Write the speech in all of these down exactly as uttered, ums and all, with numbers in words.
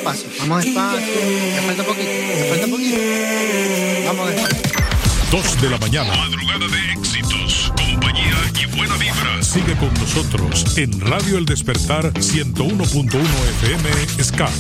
despacio, vamos despacio. Me falta poquito, me falta poquito. Vamos despacio. Dos de la mañana. Madrugada de éxitos, compañía y buena vibra. Sigue con nosotros en Radio El Despertar ciento uno punto uno F M Ska.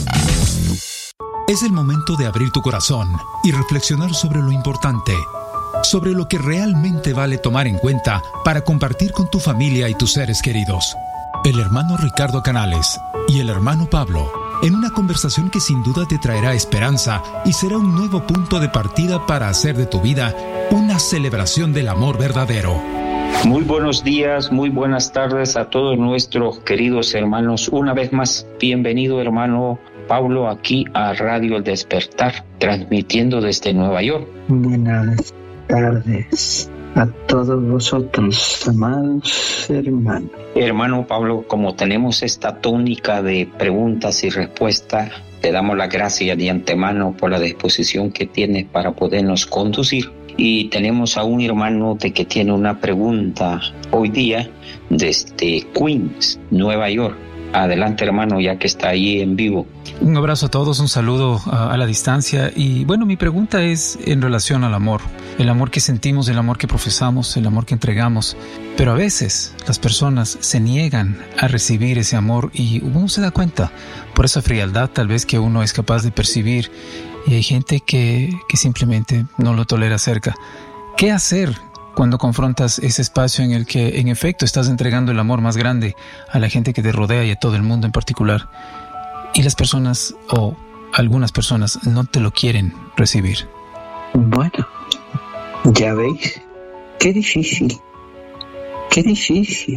Es el momento de abrir tu corazón y reflexionar sobre lo importante, sobre lo que realmente vale tomar en cuenta para compartir con tu familia y tus seres queridos. El hermano Ricardo Canales y el hermano Pablo, en una conversación que sin duda te traerá esperanza y será un nuevo punto de partida para hacer de tu vida una celebración del amor verdadero. Muy buenos días, muy buenas tardes a todos nuestros queridos hermanos. Una vez más, bienvenido hermano Pablo aquí a Radio El Despertar, transmitiendo desde Nueva York. Buenas tardes a todos vosotros, amados hermanos. Hermano Pablo, como tenemos esta tónica de preguntas y respuestas, te damos las gracias de antemano por la disposición que tienes para podernos conducir. Y tenemos a un hermano de que tiene una pregunta hoy día desde Queens, Nueva York. Adelante, hermano, ya que está ahí en vivo. Un abrazo a todos, un saludo a, a la distancia. Y bueno, mi pregunta es en relación al amor. El amor que sentimos, el amor que profesamos, el amor que entregamos. Pero a veces las personas se niegan a recibir ese amor y uno se da cuenta por esa frialdad tal vez que uno es capaz de percibir. Y hay gente que, que simplemente no lo tolera cerca. ¿Qué hacer cuando confrontas ese espacio en el que en efecto estás entregando el amor más grande a la gente que te rodea y a todo el mundo en particular, y las personas o algunas personas no te lo quieren recibir? Bueno, ya veis, qué difícil, qué difícil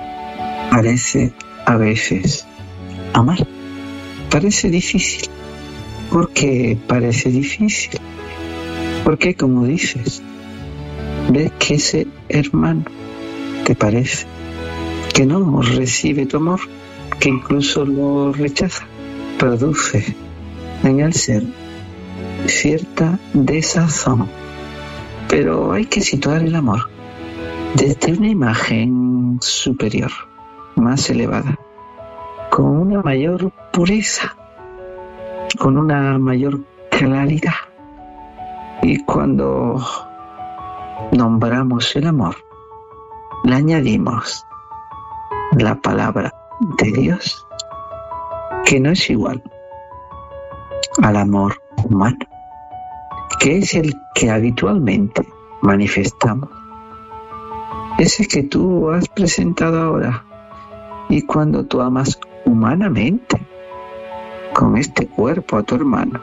parece a veces amar. Parece difícil. ¿Por qué parece difícil? Porque, como dices, ves que ese hermano te parece que no recibe tu amor, que incluso lo rechaza, produce en el ser cierta desazón. Pero hay que situar el amor desde una imagen superior, más elevada, con una mayor pureza, con una mayor claridad. Y cuando nombramos el amor, le añadimos la palabra de Dios, que no es igual al amor humano, que es el que habitualmente manifestamos, ese que tú has presentado ahora. Y cuando tú amas humanamente con este cuerpo a tu hermano,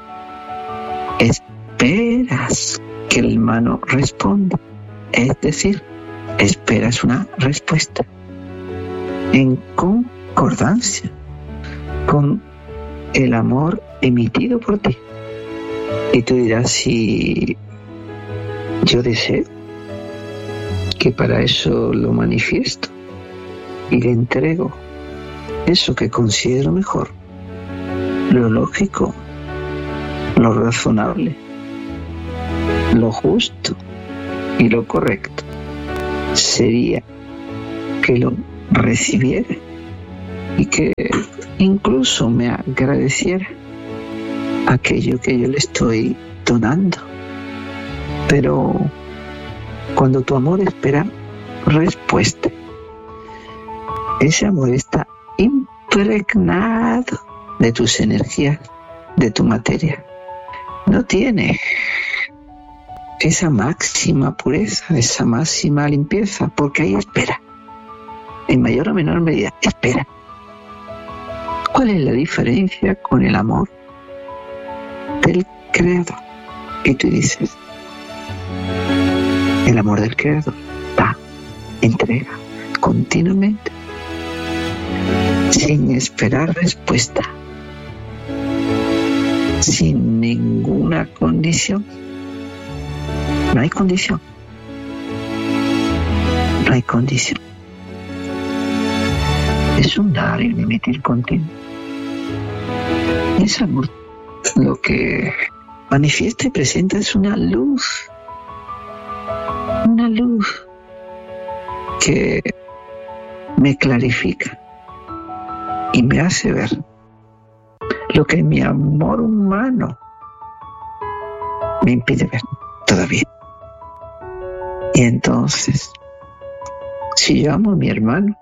esperas que el hermano responda, es decir, esperas una respuesta en concordancia con el amor emitido por ti. Y tú dirás, si yo deseo, que para eso lo manifiesto y le entrego eso que considero mejor, lo lógico, lo razonable, lo justo y lo correcto sería que lo recibiera y que incluso me agradeciera aquello que yo le estoy donando. Pero cuando tu amor espera respuesta, ese amor está impregnado de tus energías, de tu materia. No tiene esa máxima pureza, esa máxima limpieza, porque ahí espera, en mayor o menor medida, espera. ¿Cuál es la diferencia con el amor del Creador? Y tú dices, el amor del Creador da, entrega continuamente, sin esperar respuesta, sin ninguna condición. No hay condición. No hay condición. Es un dar y un emitir continuo. Ese amor lo que manifiesta y presenta es una luz. Una luz que me clarifica y me hace ver lo que mi amor humano me impide ver todavía. Y entonces, si yo amo a mi hermano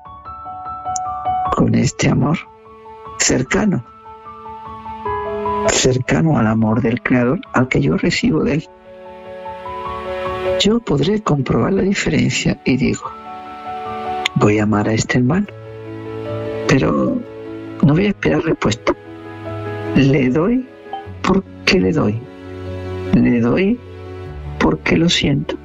con este amor cercano, cercano al amor del Creador, al que yo recibo de Él, yo podré comprobar la diferencia y digo, voy a amar a este hermano, pero no voy a esperar respuesta. Le doy porque le doy. Le doy porque lo siento.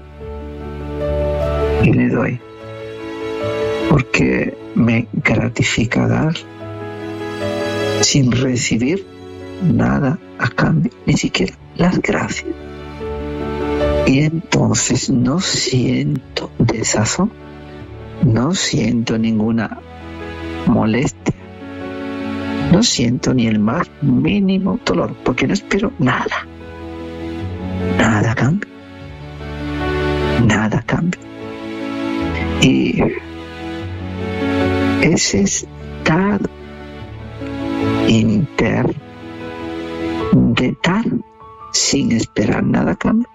Y le doy porque me gratifica dar sin recibir nada a cambio, ni siquiera las gracias. Y entonces no siento desazón, no siento ninguna molestia, no siento ni el más mínimo dolor, porque no espero nada. Nada cambia. Nada cambia. Y ese estado interno de dar sin esperar nada cambia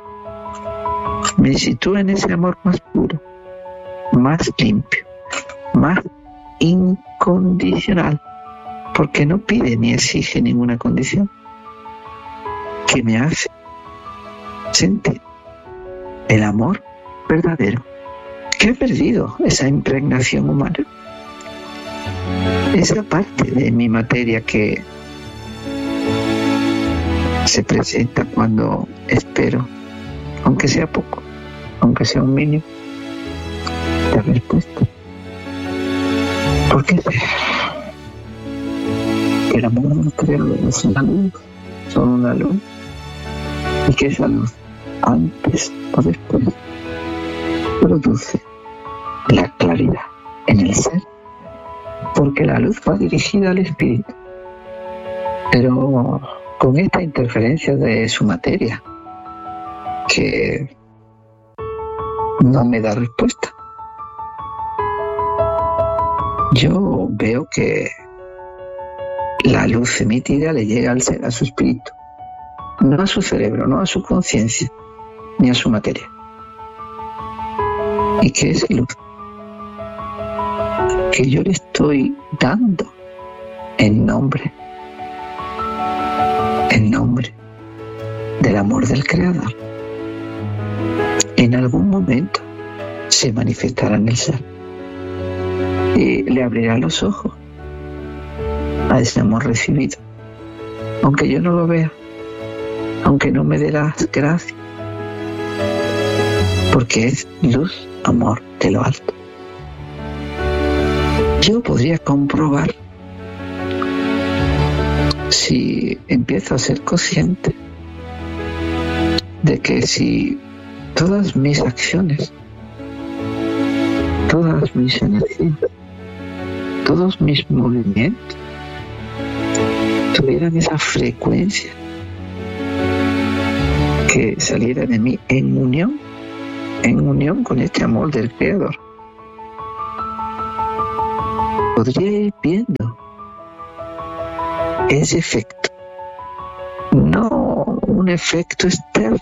me sitúa en ese amor más puro, más limpio, más incondicional, porque no pide ni exige ninguna condición, que me hace sentir el amor verdadero, que he perdido esa impregnación humana, esa parte de mi materia que se presenta cuando espero, aunque sea poco, aunque sea un mínimo, de respuesta. Porque el amor no creo es una luz, son una luz, y que esa luz, antes o después, produce la claridad en el ser, porque la luz va dirigida al espíritu, pero con esta interferencia de su materia, que no me da respuesta. Yo veo que la luz emitida le llega al ser, a su espíritu, no a su cerebro, no a su conciencia, ni a su materia. Y que esa luz que yo le estoy dando en nombre, en nombre del amor del Creador, en algún momento se manifestará en el ser y le abrirá los ojos a ese amor recibido, aunque yo no lo vea, aunque no me dé las gracias, porque es luz, amor de lo alto. Yo podría comprobar, si empiezo a ser consciente de que si todas mis acciones, todas mis energías, todos mis movimientos tuvieran esa frecuencia que saliera de mí en unión, en unión con este amor del Creador, podría ir viendo ese efecto, no un efecto externo,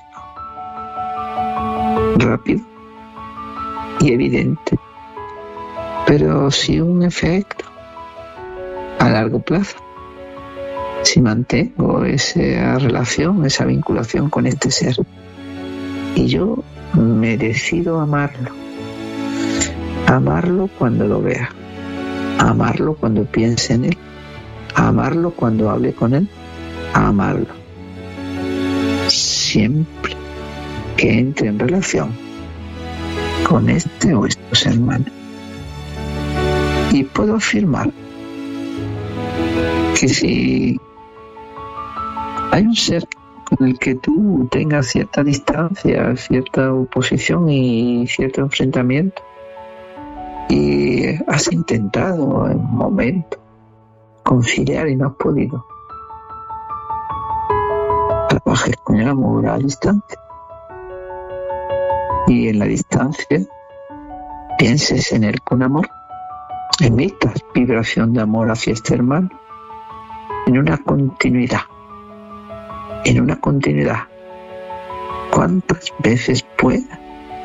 rápido y evidente, pero sí un efecto a largo plazo. Si mantengo esa relación, esa vinculación con este ser, y yo me decido amarlo, amarlo cuando lo vea, amarlo cuando piense en él, amarlo cuando hable con él, amarlo siempre que entre en relación con este o estos hermanos. Y puedo afirmar que si hay un ser con el que tú tengas cierta distancia, cierta oposición y cierto enfrentamiento, y has intentado en un momento conciliar y no has podido, trabajes con el amor a la distancia, y en la distancia pienses en él con amor, emitas vibración de amor hacia este hermano, en una continuidad, en una continuidad, cuantas veces pueda,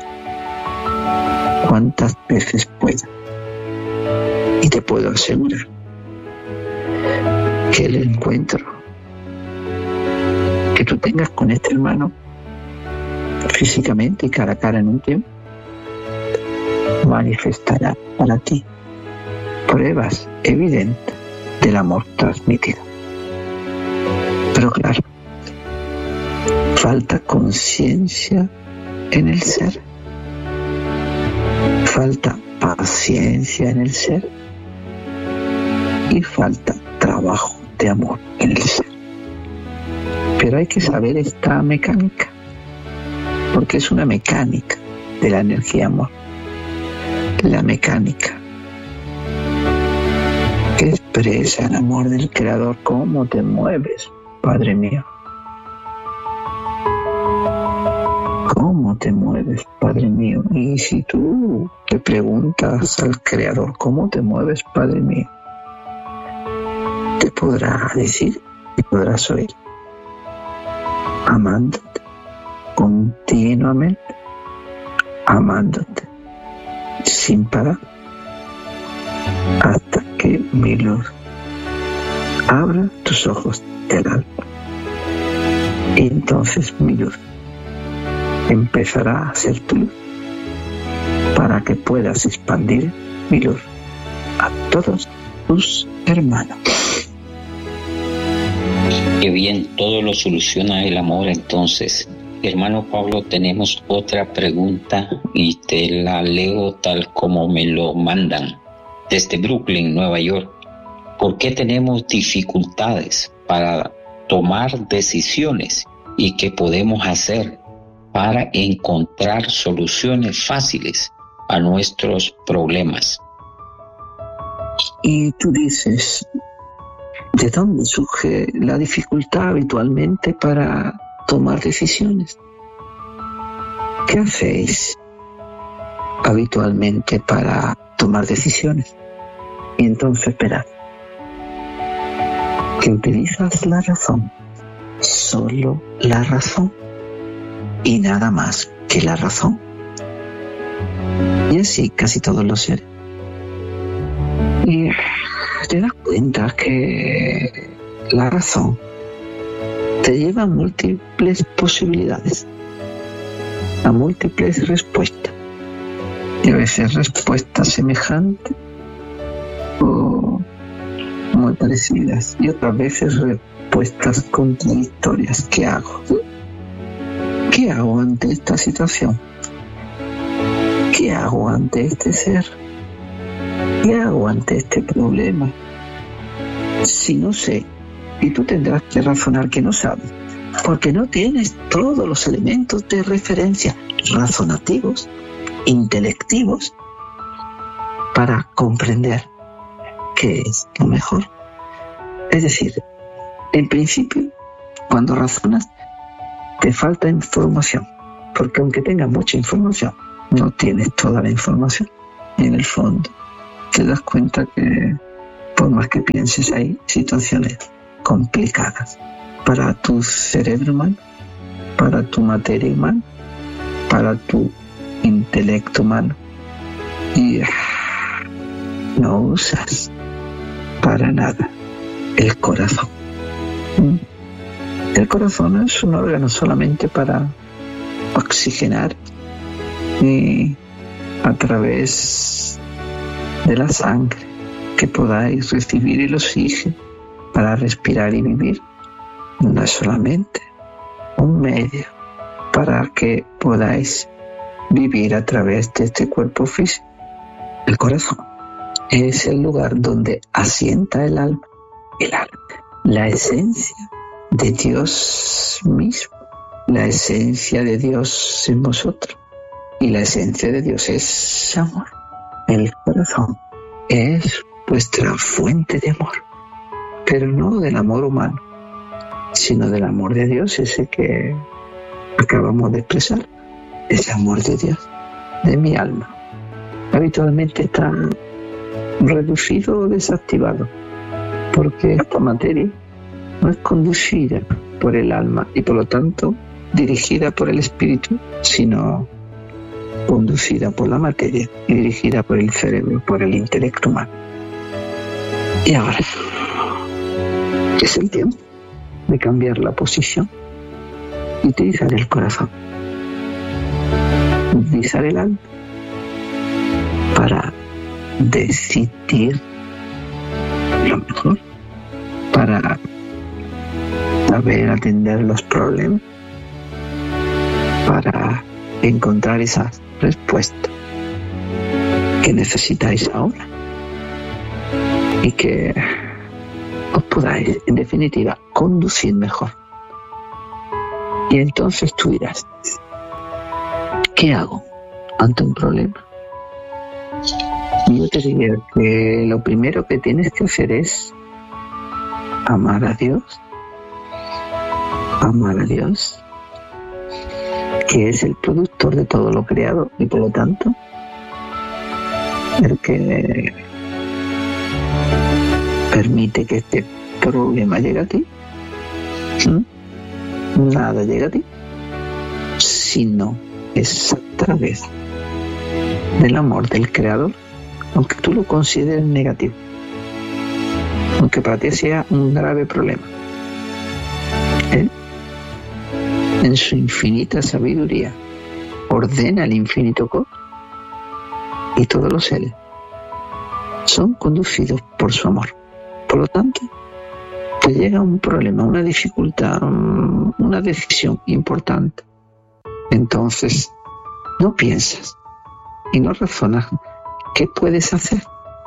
cuantas veces pueda. Y te puedo asegurar que el encuentro que tú tengas con este hermano físicamente y cara a cara en un tiempo manifestará para ti pruebas evidentes del amor transmitido. Pero claro, falta conciencia en el ser, falta paciencia en el ser y falta trabajo de amor en el ser. Pero hay que saber esta mecánica, porque es una mecánica de la energía amor. La mecánica que expresa el amor del Creador. ¿Cómo te mueves, Padre mío? ¿Cómo te mueves, Padre mío? Y si tú te preguntas al Creador, ¿cómo te mueves, Padre mío?, te podrá decir y podrás oír: amándote continuamente, amándote sin parar, hasta que mi luz abra tus ojos del alma. Y entonces mi luz empezará a ser tu luz, para que puedas expandir mi luz a todos tus hermanos. Qué bien, todo lo soluciona el amor. Entonces, hermano Pablo, tenemos otra pregunta y te la leo tal como me lo mandan. Desde Brooklyn, Nueva York. ¿Por qué tenemos dificultades para tomar decisiones y qué podemos hacer para encontrar soluciones fáciles a nuestros problemas? Y tú dices, ¿de dónde surge la dificultad habitualmente para tomar decisiones? ¿Qué hacéis habitualmente para tomar decisiones? Y entonces verás que utilizas la razón, solo la razón y nada más que la razón. Y así casi todos los seres. Y te das cuenta que la razón te lleva a múltiples posibilidades, a múltiples respuestas, y a veces respuestas semejantes o muy parecidas, y otras veces respuestas contradictorias. ¿Qué hago? ¿Qué hago ante esta situación? ¿Qué hago ante este ser? ¿Qué hago ante este problema? Si no sé, y tú tendrás que razonar que no sabes, porque no tienes todos los elementos de referencia razonativos, intelectivos, para comprender qué es lo mejor. Es decir, en principio, cuando razonas, te falta información, porque aunque tengas mucha información, no tienes toda la información. Y en el fondo, te das cuenta que por más que pienses, hay situaciones complicadas para tu cerebro humano, para tu materia humana, para tu intelecto humano, y no usas para nada el corazón. El corazón es un órgano solamente para oxigenar, y a través de la sangre que podáis recibir el oxígeno para respirar y vivir. No es solamente un medio para que podáis vivir a través de este cuerpo físico. El corazón es el lugar donde asienta el alma, el alma, la esencia de Dios mismo, la esencia de Dios en vosotros. Y la esencia de Dios es amor. El corazón es vuestra fuente de amor, pero no del amor humano, sino del amor de Dios, ese que acabamos de expresar, ese amor de Dios, de mi alma. Habitualmente está reducido o desactivado, porque esta materia no es conducida por el alma y por lo tanto dirigida por el espíritu, sino conducida por la materia y dirigida por el cerebro, por el intelecto humano. Y ahora es el tiempo de cambiar la posición y utilizar el corazón, utilizar el alma para decidir lo mejor, para saber atender los problemas, para encontrar esas respuestas que necesitáis ahora y que os podáis, en definitiva, conducir mejor. Y entonces tú dirás, ¿qué hago ante un problema? Y yo te diría que lo primero que tienes que hacer es amar a Dios, amar a Dios, que es el productor de todo lo creado y por lo tanto el que permite que este problema llegue a ti. ¿Mm? Nada llega a ti, sino es a través del amor del Creador, aunque tú lo consideres negativo, aunque para ti sea un grave problema. Él, en su infinita sabiduría, ordena el infinito cosmos y todos los seres son conducidos por su amor. Por lo tanto, te llega un problema, una dificultad, una decisión importante. Entonces, no piensas y no razonas qué puedes hacer,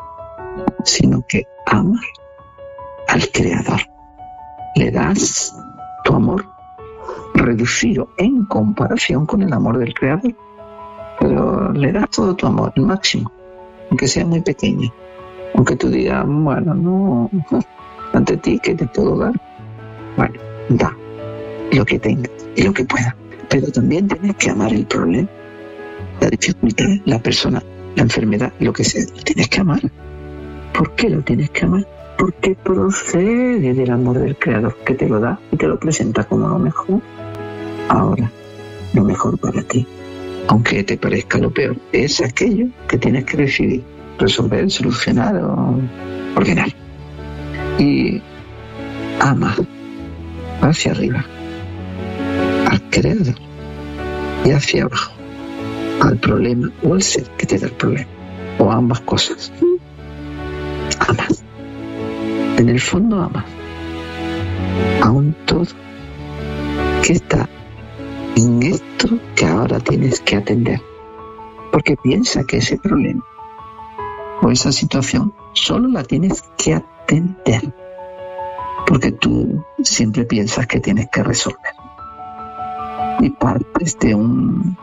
sino que amas al Creador. Le das tu amor reducido en comparación con el amor del Creador, pero le das todo tu amor, el máximo, aunque sea muy pequeño, aunque tú digas, bueno, no, ante ti, ¿qué te puedo dar? Bueno, da lo que tengas y lo que puedas, pero también tienes que amar el problema, la dificultad, la persona, la enfermedad, lo que sea, lo tienes que amar. ¿Por qué lo tienes que amar? Porque procede del amor del Creador, que te lo da y te lo presenta como lo mejor. Ahora, lo mejor para ti, aunque te parezca lo peor, es aquello que tienes que recibir, resolver, solucionar o ordenar. Y ama hacia arriba al Creador y hacia abajo al problema o al ser que te da el problema, o ambas cosas. Amas. En el fondo amas a un todo que está en esto que ahora tienes que atender, porque piensa que ese problema o esa situación solo la tienes que atender, porque tú siempre piensas que tienes que resolver y partes de un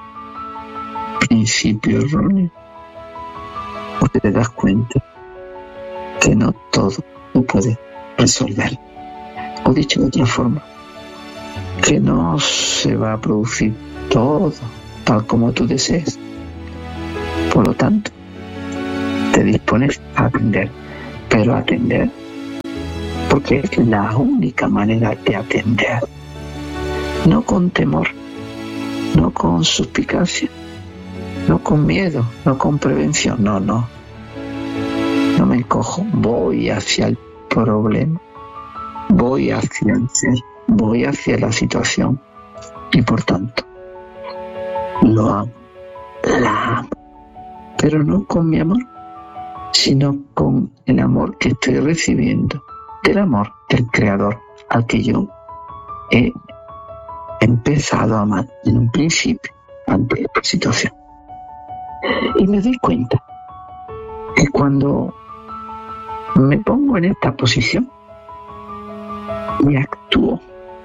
principio erróneo, porque te das cuenta que no todo lo puedes resolver, o dicho de otra forma, que no se va a producir todo tal como tú desees. Por lo tanto, te dispones a atender, pero atender porque es la única manera de atender, no con temor, no con suspicacia, no con miedo, no con prevención, no, no. No me encojo, voy hacia el problema, voy hacia el ser, voy hacia la situación y por tanto lo amo, la amo, pero no con mi amor, sino con el amor que estoy recibiendo del amor del Creador al que yo he empezado a amar en un principio ante esta situación. Y me doy cuenta que cuando me pongo en esta posición y actúo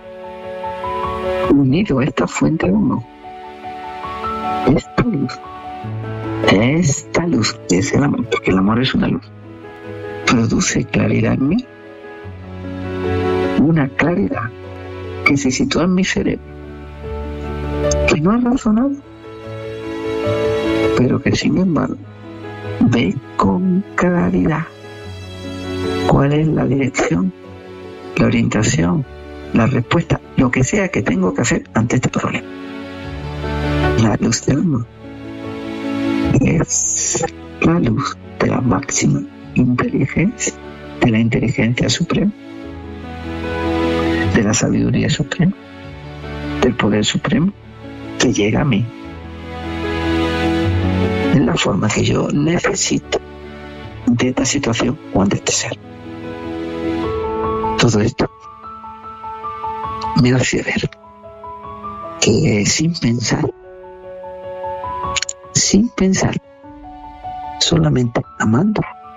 unido a esta fuente de amor, esta luz, esta luz que es el amor, porque el amor es una luz, produce claridad en mí, una claridad que se sitúa en mi cerebro, que no es razonado, pero que sin embargo ve con claridad cuál es la dirección la orientación, la respuesta, lo que sea que tengo que hacer ante este problema. La luz del amor es la luz de la máxima inteligencia, de la inteligencia suprema, de la sabiduría suprema, del poder supremo que llega a mí en la forma que yo necesito de esta situación o ante este ser. Todo esto me hace ver que sin pensar, sin pensar, solamente amando,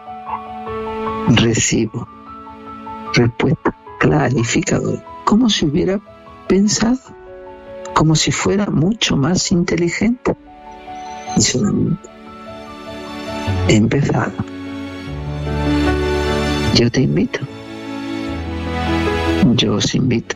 recibo respuesta clarificadora, como si hubiera pensado, como si fuera mucho más inteligente. Y solamente he empezado. Yo te invito, yo os invito,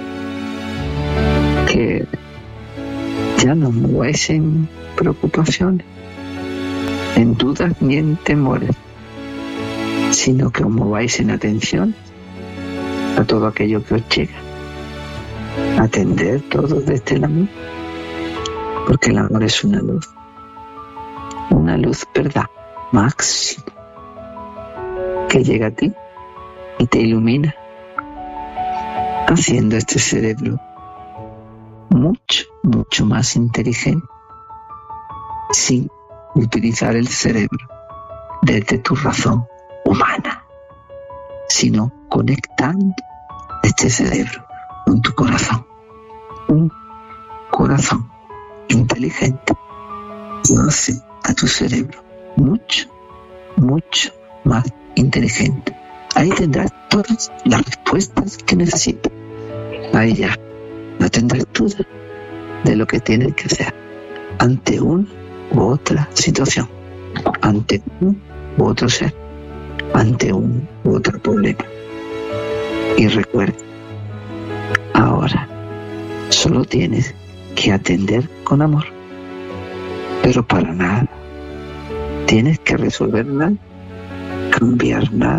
que ya no mováis en preocupaciones, en dudas ni en temores, sino que os mováis en atención a todo aquello que os llega. Atender todo desde el amor, porque el amor es una luz, una luz verdad máxima que llega a ti y te ilumina, haciendo este cerebro mucho, mucho más inteligente, sin utilizar el cerebro desde tu razón humana, sino conectando este cerebro con tu corazón. Un corazón inteligente hace a tu cerebro mucho, mucho más inteligente. Ahí tendrás todas las respuestas que necesitas. Ahí ya no tendrás duda de lo que tienes que hacer ante una u otra situación, ante un u otro ser, ante un u otro problema. Y recuerda, ahora solo tienes que atender con amor, pero para nada tienes que resolver nada, cambiar nada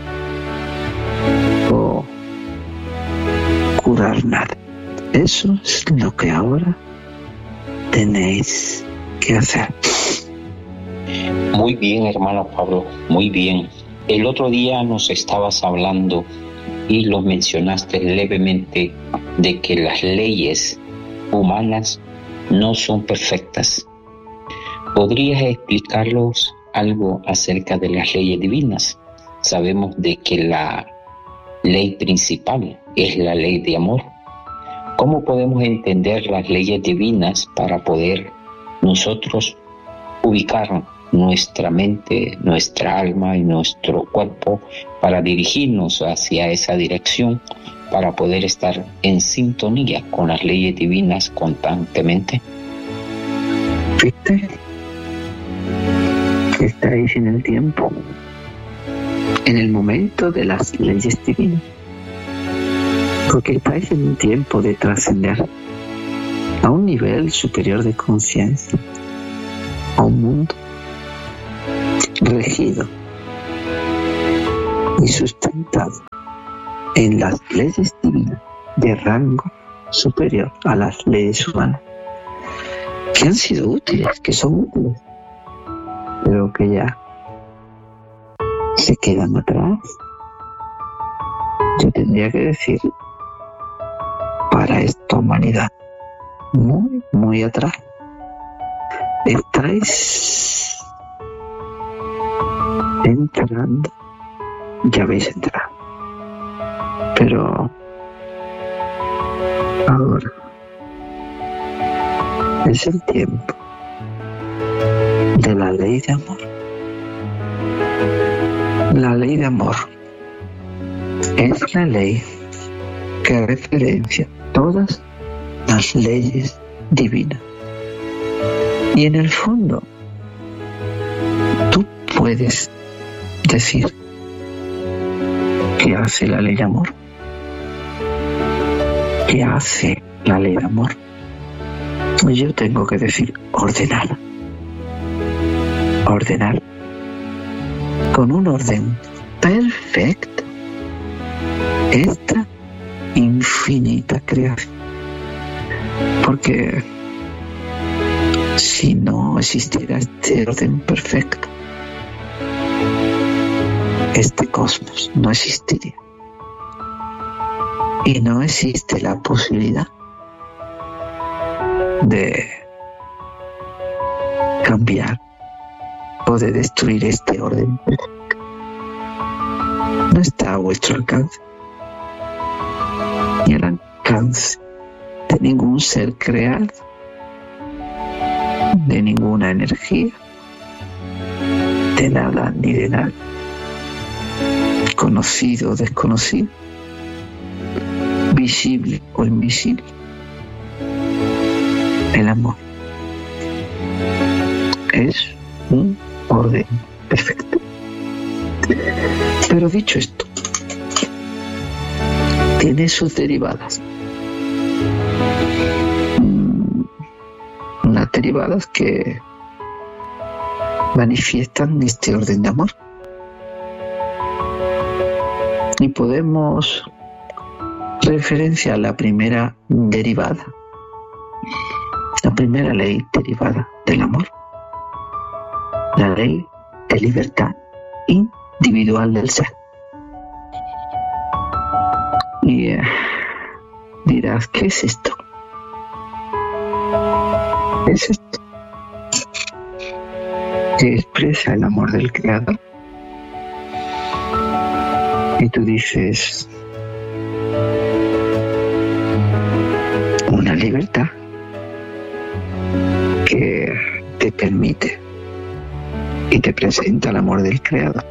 o curar nada. Eso es lo que ahora tenéis que hacer. Muy bien, hermano Pablo, muy bien. El otro día nos estabas hablando y lo mencionaste levemente de que las leyes humanas no son perfectas. ¿Podrías explicarnos algo acerca de las leyes divinas? Sabemos de que la ley principal es la ley de amor. ¿Cómo podemos entender las leyes divinas para poder nosotros ubicar nuestra mente, nuestra alma y nuestro cuerpo para dirigirnos hacia esa dirección, para poder estar en sintonía con las leyes divinas constantemente? ¿Viste? Que estáis en el tiempo, en el momento de las leyes divinas, porque estáis en un tiempo de trascender a un nivel superior de conciencia, a un mundo regido y sustentado en las leyes divinas de rango superior a las leyes humanas, que han sido útiles, que son útiles, pero que ya se quedan atrás. Yo tendría que decir, para esta humanidad, muy, muy atrás. Estáis entrando, ya habéis entrado, pero ahora es el tiempo de la ley de amor. La ley de amor es la ley que referencia todas las leyes divinas. Y en el fondo, tú puedes decir ¿qué hace la ley de amor? ¿Qué hace la ley de amor? Yo tengo que decir ordenar. Ordenar con un orden perfecto esta infinita creación. Porque si no existiera este orden perfecto, este cosmos no existiría. Y no existe la posibilidad de cambiar o de destruir este orden perfecto. No está a vuestro alcance, ni al alcance de ningún ser creado, de ninguna energía, de nada ni de nada, conocido o desconocido, visible o invisible. El amor es un orden perfecto. Pero dicho esto, tiene sus derivadas. Unas derivadas que manifiestan este orden de amor. Y podemos referenciar la primera derivada, la primera ley derivada del amor, la ley de libertad individual del ser. Y eh, dirás, ¿qué es esto? ¿Qué es esto? Que expresa el amor del Creador. Y tú dices, una libertad que te permite y te presenta el amor del Creador,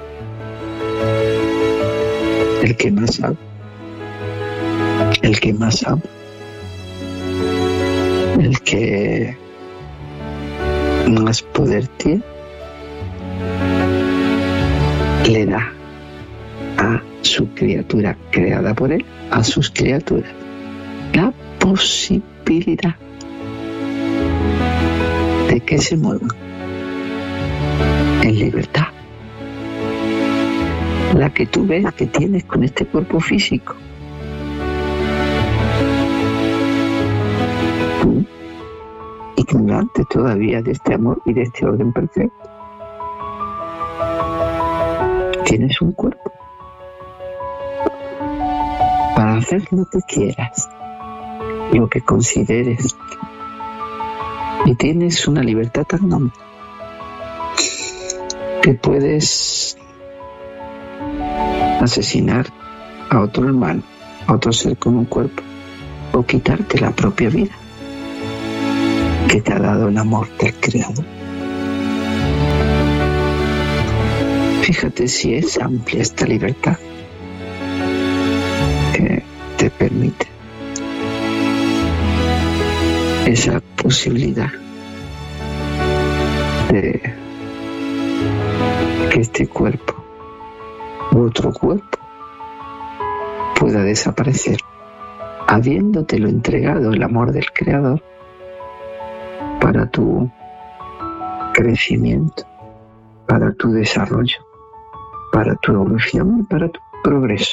el que más sabe, el que más ama, el que más poder tiene, le da a su criatura creada por él, a sus criaturas, la posibilidad de que se muevan en libertad, la que tú ves que tienes con este cuerpo físico. Tú, ignorante todavía de este amor y de este orden perfecto, tienes un cuerpo para hacer lo que quieras, lo que consideres, y tienes una libertad tan grande que puedes asesinar a otro hermano, a otro ser con un cuerpo, o quitarte la propia vida que te ha dado el amor del Creador. Fíjate si es amplia esta libertad que te permite esa posibilidad de que este cuerpo u otro cuerpo pueda desaparecer, habiéndotelo entregado el amor del Creador para tu crecimiento, para tu desarrollo, para tu evolución y para tu progreso.